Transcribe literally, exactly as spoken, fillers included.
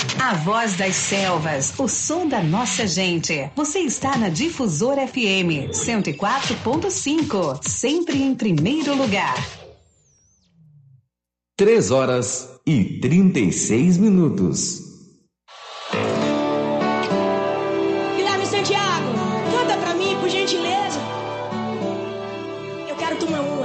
A voz das selvas, o som da nossa gente. Você está na Difusora F M cento e quatro ponto cinco, sempre em primeiro lugar. Três horas e trinta e seis minutos. Guilherme Santiago, canta pra mim, por gentileza. Eu quero tomar uma.